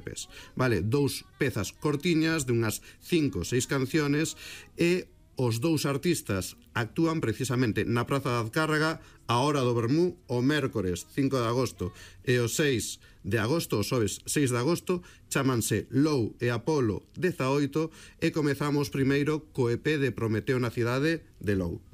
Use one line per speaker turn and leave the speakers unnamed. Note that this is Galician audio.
EPs. Vale, 2 pezas cortiñas de unhas 5 ou 6 canciones e os 2 artistas actúan precisamente na Praza da Azcárraga a hora do vermú o mércores 5 de agosto e o 6 de agosto, o xoves 6 de agosto, chámanse Lou e Apolo 18 e comezamos primeiro co EP de Prometeo na cidade de Lou.